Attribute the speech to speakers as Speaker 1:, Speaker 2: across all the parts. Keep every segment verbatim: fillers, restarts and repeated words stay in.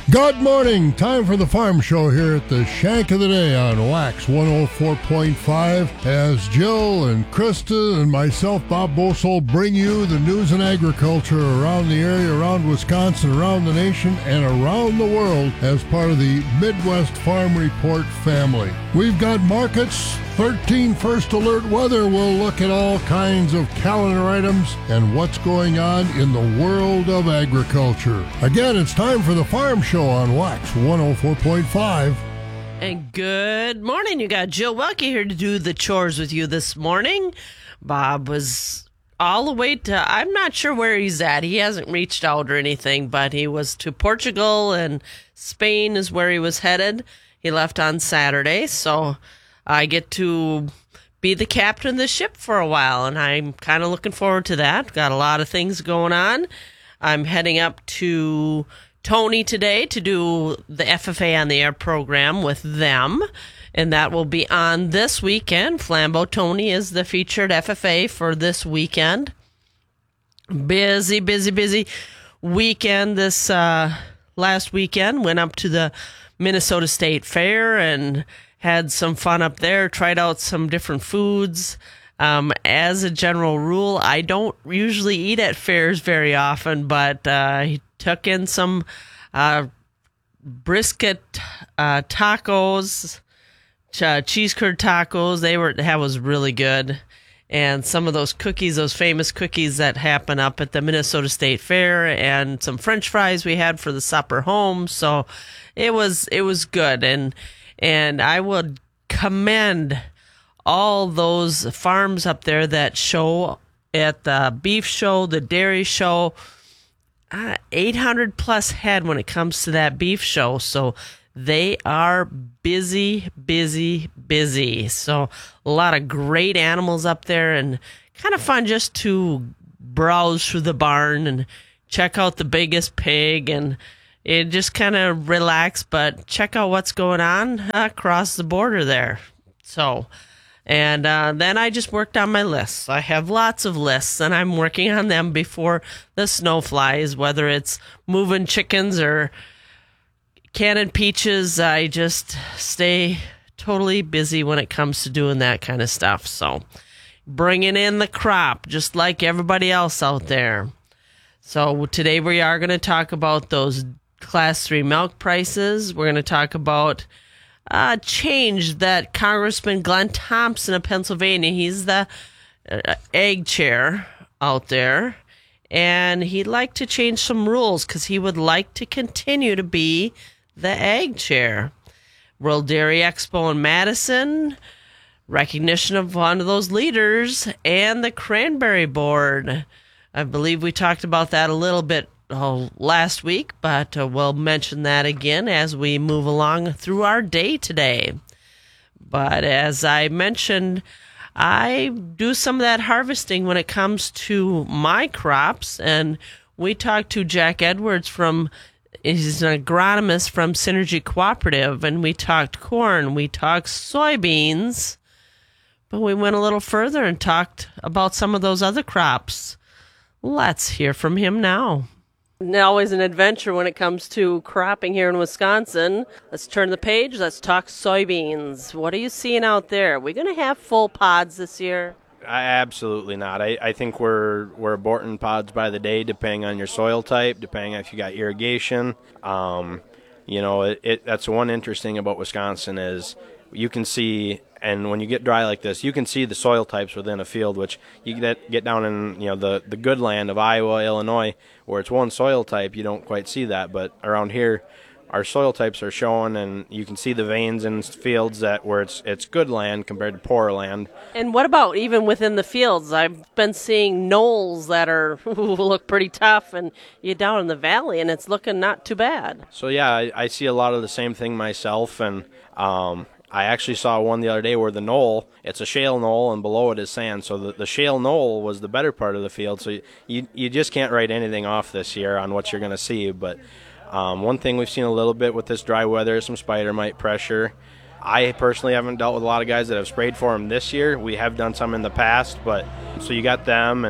Speaker 1: Good morning. Time for the Farm Show here at the Shank of the Day on Wax one oh four point five. As Jill and Krista and myself, Bob Bosol, bring you the news and agriculture around the area, around Wisconsin, around the nation, and around the world as part of the Midwest Farm Report family. We've got markets, thirteen First Alert weather. We'll look at all kinds of calendar items and what's going on in the world of agriculture. Again, it's time for the Farm Show on Wax one oh four point five.
Speaker 2: And good morning. You got Jill Welke here to do the chores with you this morning. Bob was all the way to, I'm not sure where he's at. He hasn't reached out or anything, but he was to Portugal, and Spain is where he was headed. He left on Saturday, so I get to be the captain of the ship for a while, and I'm kind of looking forward to that. Got a lot of things going on. I'm heading up to Tony today to do the F F A on the Air program with them, and that will be on this weekend. Flambeau Tony is the featured F F A for this weekend. Busy, busy, busy weekend this uh, last weekend. Went up to the Minnesota State Fair and had some fun up there, tried out some different foods. Um, as a general rule, I don't usually eat at fairs very often, but uh, he took in some uh, brisket uh, tacos, ch- cheese curd tacos. They were that was really good, and some of those cookies, those famous cookies that happen up at the Minnesota State Fair, and some French fries we had for the supper home. So it was it was good, and and I would commend all those farms up there that show at the beef show, the dairy show. Uh, eight hundred plus head when it comes to that beef show. So they are busy, busy, busy. So a lot of great animals up there, and kind of fun just to browse through the barn and check out the biggest pig, and it just kind of relax, but check out what's going on across the border there. So, and uh, then I just worked on my lists. I have lots of lists, and I'm working on them before the snow flies, whether it's moving chickens or canning peaches. I just stay totally busy when it comes to doing that kind of stuff. So bringing in the crop, just like everybody else out there. So today we are going to talk about those Class three milk prices. We're going to talk about Uh, change that Congressman Glenn Thompson of Pennsylvania, he's the uh, ag chair out there, and he'd like to change some rules because he would like to continue to be the ag chair. World Dairy Expo in Madison, recognition of one of those leaders, and the Cranberry Board. I believe we talked about that a little bit Oh, last week, but uh, we'll mention that again as we move along through our day today. But as I mentioned, I do some of that harvesting when it comes to my crops, and we talked to Jack Edwards from, he's an agronomist from Synergy Cooperative, and we talked corn, we talked soybeans, but we went a little further and talked about some of those other crops. Let's hear from him now. Always an adventure when it comes to cropping here in Wisconsin. Let's turn the page. Let's talk soybeans. What are you seeing out there? Are we going to have full pods this year?
Speaker 3: I, absolutely not. I, I think we're we're aborting pods by the day, depending on your soil type, depending on if you got irrigation. Um, you know, it, it that's one interesting about Wisconsin is you can see, and when you get dry like this, you can see the soil types within a field, which you get get down in, you know, the, the good land of Iowa, Illinois, where it's one soil type, you don't quite see that. But around here, our soil types are showing, and you can see the veins in fields that where it's it's good land compared to poor land.
Speaker 2: And what about even within the fields? I've been seeing knolls that are look pretty tough, and you down in the valley, and it's looking not too bad.
Speaker 3: So yeah, I, I see a lot of the same thing myself, and um, I actually saw one the other day where the knoll, it's a shale knoll, and below it is sand. So the, the shale knoll was the better part of the field. So you, you, you just can't write anything off this year on what you're going to see. But um, one thing we've seen a little bit with this dry weather is some spider mite pressure. I personally haven't dealt with a lot of guys that have sprayed for them this year. We have done some in the past, but so you got them, and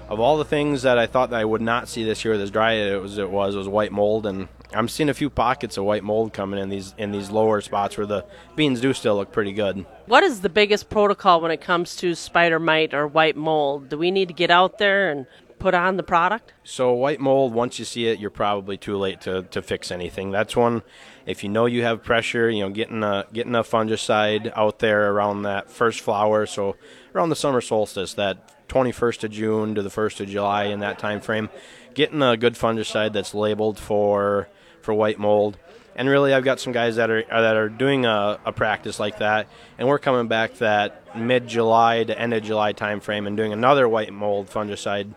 Speaker 3: of all the things that I thought that I would not see this year with as dry as it was, it was, was white mold, and I'm seeing a few pockets of white mold coming in these in these lower spots where the beans do still look pretty good.
Speaker 2: What is the biggest protocol when it comes to spider mite or white mold? Do we need to get out there and put on the product?
Speaker 3: So white mold, once you see it, you're probably too late to, to fix anything. That's one, if you know you have pressure, you know, getting a, getting a fungicide out there around that first flower, so around the summer solstice, that twenty-first of June to the first of July in that time frame, getting a good fungicide that's labeled for for white mold. And really, I've got some guys that are that are doing a, a practice like that, and we're coming back that mid-July to end of July time frame and doing another white mold fungicide.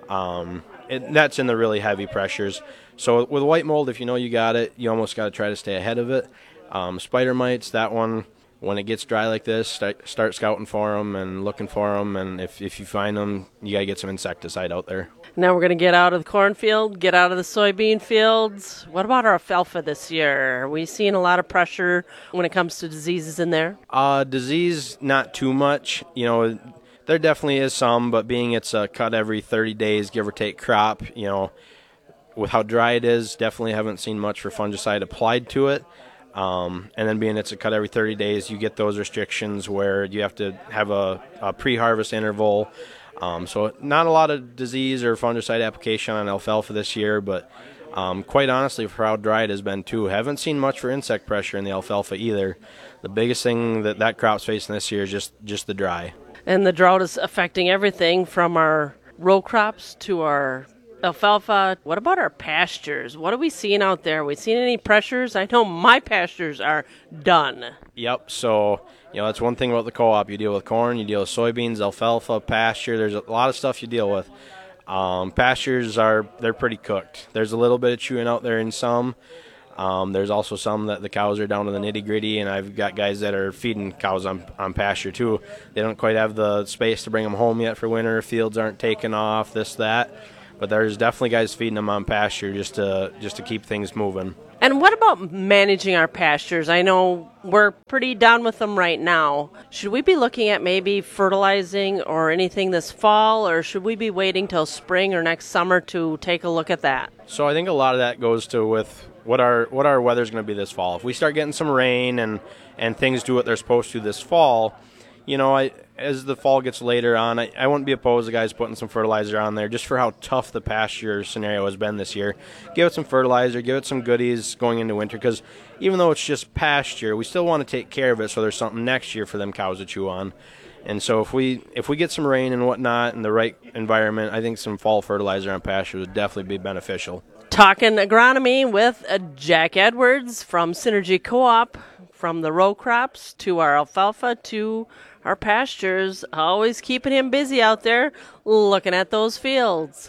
Speaker 3: Um, it, that's in the really heavy pressures. So with white mold, if you know you got it, you almost got to try to stay ahead of it. Um, spider mites, that one, when it gets dry like this, start, start scouting for them and looking for them. And if, if you find them, you got to get some insecticide out there.
Speaker 2: Now we're going to get out of the cornfield, get out of the soybean fields. What about our alfalfa this year? Are we seeing a lot of pressure when it comes to diseases in there?
Speaker 3: Uh, disease, not too much. You know, there definitely is some, but being it's a cut every thirty days, give or take crop, you know, with how dry it is, definitely haven't seen much for fungicide applied to it. Um, and then being it's a cut every thirty days, you get those restrictions where you have to have a, a pre-harvest interval. Um, so not a lot of disease or fungicide application on alfalfa this year, but um, quite honestly, for how dry it has been too, haven't seen much for insect pressure in the alfalfa either. The biggest thing that that crop's facing this year is just, just the dry.
Speaker 2: And the drought is affecting everything from our row crops to our alfalfa. What about our pastures? What are we seeing out there? Are we seeing any pressures? I know my pastures are done.
Speaker 3: Yep. So, you know, that's one thing about the co-op. You deal with corn, you deal with soybeans, alfalfa, pasture. There's a lot of stuff you deal with. Um, pastures are, they're pretty cooked. There's a little bit of chewing out there in some. Um, there's also some that the cows are down to the nitty-gritty, and I've got guys that are feeding cows on, on pasture too. They don't quite have the space to bring them home yet for winter. Fields aren't taken off, this, that. But there's definitely guys feeding them on pasture just to just to keep things moving.
Speaker 2: And what about managing our pastures? I know we're pretty done with them right now. Should we be looking at maybe fertilizing or anything this fall, or should we be waiting till spring or next summer to take a look at that?
Speaker 3: So I think a lot of that goes to with what our what our weather's going to be this fall. If we start getting some rain and, and things do what they're supposed to this fall, you know, I, as the fall gets later on, I, I wouldn't be opposed to guys putting some fertilizer on there just for how tough the pasture scenario has been this year. Give it some fertilizer, give it some goodies going into winter, because even though it's just pasture, we still want to take care of it so there's something next year for them cows to chew on. And so if we if we get some rain and whatnot in the right environment, I think some fall fertilizer on pasture would definitely be beneficial.
Speaker 2: Talking agronomy with uh, Jack Edwards from Synergy Co-op, from the row crops to our alfalfa to our pastures, always keeping him busy out there looking at those fields.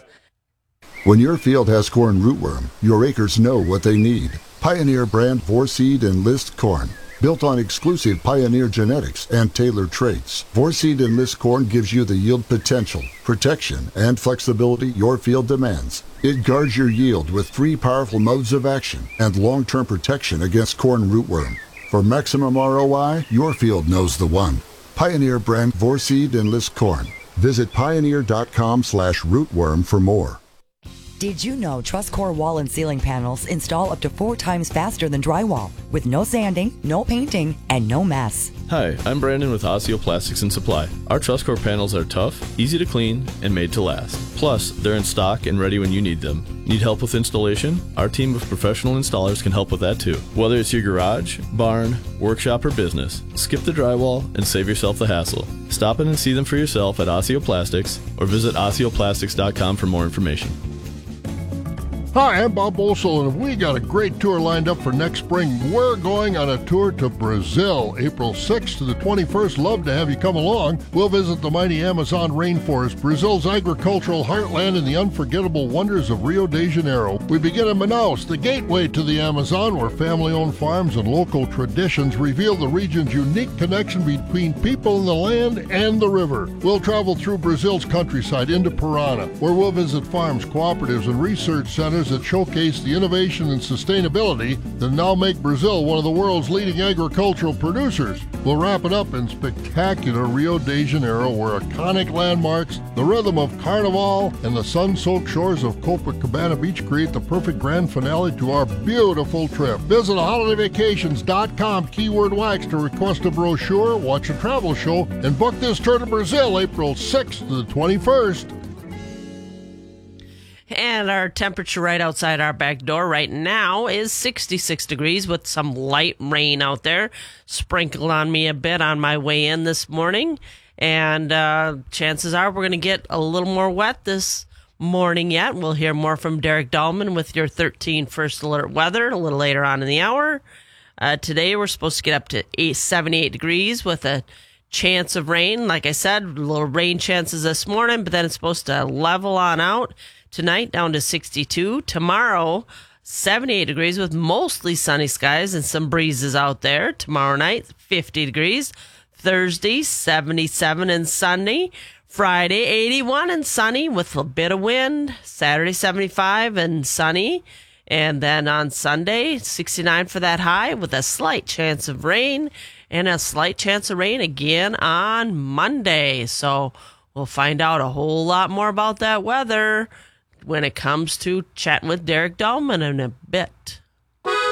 Speaker 4: When your field has corn rootworm, your acres know what they need. Pioneer brand Vorseed Enlist corn. Built on exclusive Pioneer genetics and tailored traits, Vorseed Enlist corn gives you the yield potential, protection, and flexibility your field demands. It guards your yield with three powerful modes of action and long-term protection against corn rootworm. For maximum R O I, your field knows the one. Pioneer brand Vorseed Enlist corn. Visit pioneer.com slash rootworm for more.
Speaker 5: Did you know TrustCore wall and ceiling panels install up to four times faster than drywall, with no sanding, no painting, and no mess?
Speaker 6: Hi, I'm Brandon with Osseo Plastics and Supply. Our TrustCore panels are tough, easy to clean, and made to last. Plus, they're in stock and ready when you need them. Need help with installation? Our team of professional installers can help with that too. Whether it's your garage, barn, workshop, or business, skip the drywall and save yourself the hassle. Stop in and see them for yourself at Osseo Plastics or visit osseo plastics dot com for more information.
Speaker 1: Hi, I'm Bob Boesel, and we got a great tour lined up for next spring. We're going on a tour to Brazil, April sixth to the twenty-first. Love to have you come along. We'll visit the mighty Amazon rainforest, Brazil's agricultural heartland, and the unforgettable wonders of Rio de Janeiro. We begin in Manaus, the gateway to the Amazon, where family-owned farms and local traditions reveal the region's unique connection between people and the land and the river. We'll travel through Brazil's countryside into Parana, where we'll visit farms, cooperatives, and research centers fairs that showcase the innovation and sustainability that now make Brazil one of the world's leading agricultural producers. We'll wrap it up in spectacular Rio de Janeiro, where iconic landmarks, the rhythm of Carnival, and the sun-soaked shores of Copacabana Beach create the perfect grand finale to our beautiful trip. Visit holiday vacations dot com, keyword wax, to request a brochure, watch a travel show, and book this tour to Brazil April sixth to the twenty-first.
Speaker 2: And our temperature right outside our back door right now is sixty-six degrees with some light rain out there. Sprinkled on me a bit on my way in this morning. And uh, chances are we're going to get a little more wet this morning yet. We'll hear more from Derek Dahlman with your thirteen First Alert weather a little later on in the hour. Uh, today we're supposed to get up to eight, seventy-eight degrees with a chance of rain. Like I said, little rain chances this morning, but then it's supposed to level on out. Tonight down to sixty-two. Tomorrow, seventy-eight degrees with mostly sunny skies and some breezes out there. Tomorrow night, fifty degrees. Thursday, seventy-seven and sunny. Friday, eighty-one and sunny with a bit of wind. Saturday, seventy-five and sunny. And then on Sunday, sixty-nine for that high with a slight chance of rain. And a slight chance of rain again on Monday. So we'll find out a whole lot more about that weather when it comes to chatting with Derek Dahlman in a bit.